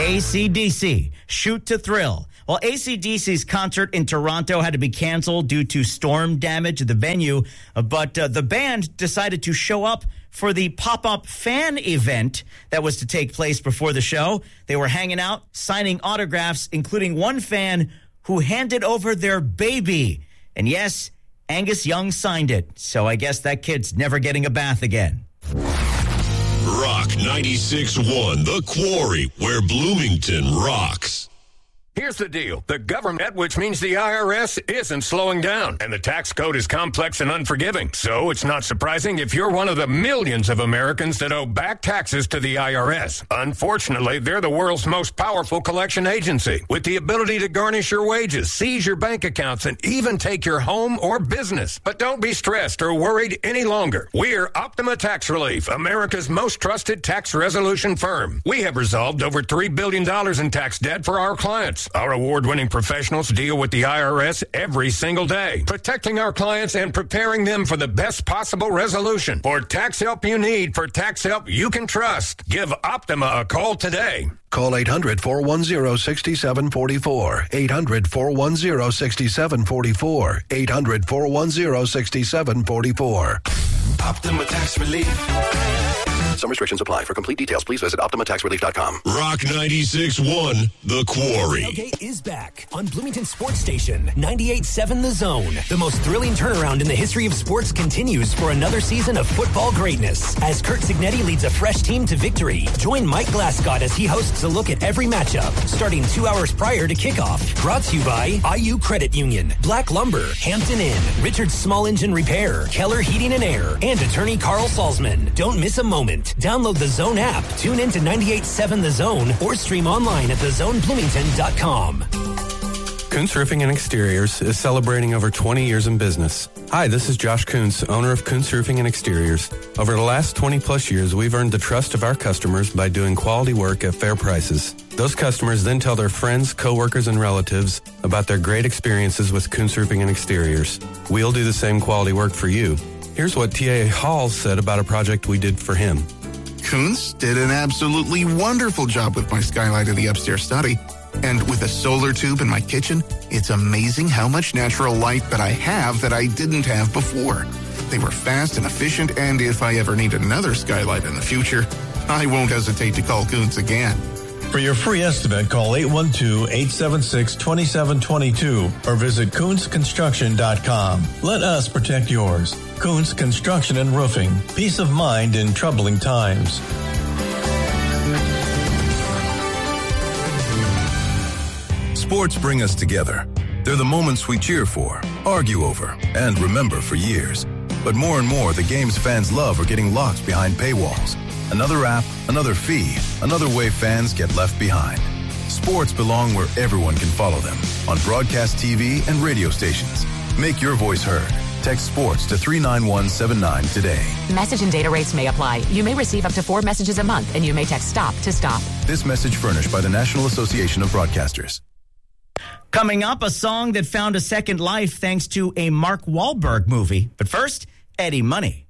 AC/DC, Shoot to Thrill. Well, AC/DC's concert in Toronto had to be canceled due to storm damage at the venue, but the band decided to show up for the pop-up fan event that was to take place before the show. They were hanging out, signing autographs, including one fan who handed over their baby. And yes, Angus Young signed it, so I guess that kid's never getting a bath again. Rock 96.1, The Quarry, where Bloomington rocks. Here's the deal. The government, which means the IRS, isn't slowing down, and the tax code is complex and unforgiving. So it's not surprising if you're one of the millions of Americans that owe back taxes to the IRS. Unfortunately, they're the world's most powerful collection agency, with the ability to garnish your wages, seize your bank accounts, and even take your home or business. But don't be stressed or worried any longer. We're Optima Tax Relief, America's most trusted tax resolution firm. We have resolved over $3 billion in tax debt for our clients. Our award-winning professionals deal with the IRS every single day, protecting our clients and preparing them for the best possible resolution. For tax help you need, for tax help you can trust, give Optima a call today. Call 800-410-6744. 800-410-6744. 800-410-6744. Optima Tax Relief. Some restrictions apply. For complete details, please visit OptimaTaxRelief.com. Rock 96.1, The Quarry. Tailgate is back on Bloomington Sports Station, 98.7 The Zone. The most thrilling turnaround in the history of sports continues for another season of football greatness. As Kurt Signetti leads a fresh team to victory, join Mike Glasgow as he hosts a look at every matchup, starting 2 hours prior to kickoff. Brought to you by IU Credit Union, Black Lumber, Hampton Inn, Richard's Small Engine Repair, Keller Heating and Air, and attorney Carl Salzman. Don't miss a moment. Download the Zone app, tune in to 98.7 The Zone, or stream online at thezonebloomington.com. Kuntz Roofing and Exteriors is celebrating over 20 years in business. Hi, this is Josh Kuntz, owner of Kuntz Roofing and Exteriors. Over the last 20 plus years, we've earned the trust of our customers by doing quality work at fair prices. Those customers then tell their friends, coworkers, and relatives about their great experiences with Kuntz Roofing and Exteriors. We'll do the same quality work for you. Here's what T.A. Hall said about a project we did for him. Kuntz did an absolutely wonderful job with my skylight in the upstairs study. And with a solar tube in my kitchen, it's amazing how much natural light that I have that I didn't have before. They were fast and efficient, and if I ever need another skylight in the future, I won't hesitate to call Kuntz again. For your free estimate, call 812-876-2722 or visit KuntzConstruction.com. Let us protect yours. Kuntz Construction and Roofing. Peace of mind in troubling times. Sports bring us together. They're the moments we cheer for, argue over, and remember for years. But more and more, the games fans love are getting locked behind paywalls. Another app, another fee, another way fans get left behind. Sports belong where everyone can follow them, on broadcast TV and radio stations. Make your voice heard. Text SPORTS to 39179 today. Message and data rates may apply. You may receive up to 4 messages a month, and you may text STOP to stop. This message furnished by the National Association of Broadcasters. Coming up, a song that found a second life thanks to a Mark Wahlberg movie. But first, Eddie Money.